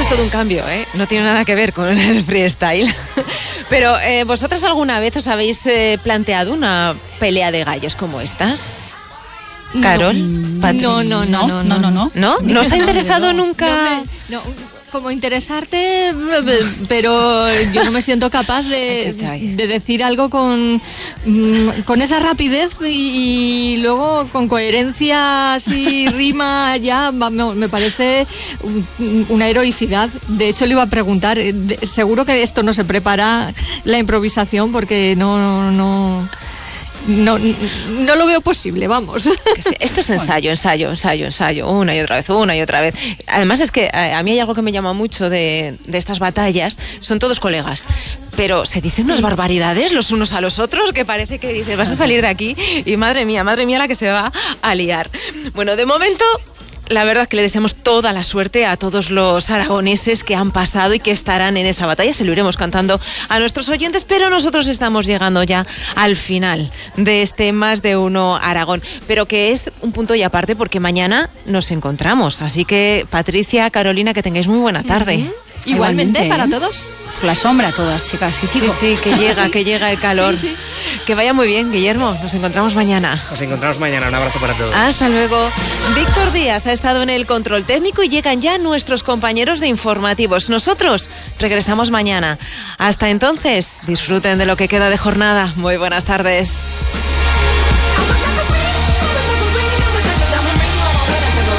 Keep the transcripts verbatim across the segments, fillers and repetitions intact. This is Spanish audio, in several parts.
es todo un cambio, ¿eh? No tiene nada que ver con el freestyle. Pero, eh, ¿vosotras alguna vez os habéis eh, planteado una pelea de gallos como estas? ¿Carol? No, no, no, no, no, no, no, no. ¿No? ¿No os ha interesado no, nunca? No, me, no, como interesarte, pero yo no me siento capaz de, de decir algo con, con esa rapidez y, y luego con coherencia, así rima ya, me parece una heroicidad. De hecho, le iba a preguntar, seguro que esto no se prepara, la improvisación, porque no... no No, no lo veo posible, vamos. Esto es ensayo, ensayo, ensayo, ensayo, una y otra vez, una y otra vez. Además es que a mí hay algo que me llama mucho de, de estas batallas, son todos colegas, pero se dicen sí. unas barbaridades los unos a los otros que parece que dices, vas a salir de aquí y madre mía, madre mía la que se va a liar. Bueno, de momento... La verdad es que le deseamos toda la suerte a todos los aragoneses que han pasado y que estarán en esa batalla. Se lo iremos cantando a nuestros oyentes, pero nosotros estamos llegando ya al final de este Más de Uno Aragón. Pero que es un punto y aparte porque mañana nos encontramos. Así que, Patricia, Carolina, que tengáis muy buena tarde. Uh-huh. Igualmente, Igualmente, para ¿eh? todos. La sombra todas, chicas. Sí, sí, sí, que llega, sí. que llega el calor. Sí, sí. Que vaya muy bien, Guillermo. Nos encontramos mañana. Nos encontramos mañana. Un abrazo para todos. Hasta luego. Víctor Díaz ha estado en el control técnico y llegan ya nuestros compañeros de informativos. Nosotros regresamos mañana. Hasta entonces, disfruten de lo que queda de jornada. Muy buenas tardes.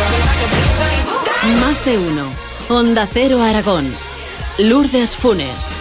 Más de uno. Onda Cero Aragón. Lourdes Funes.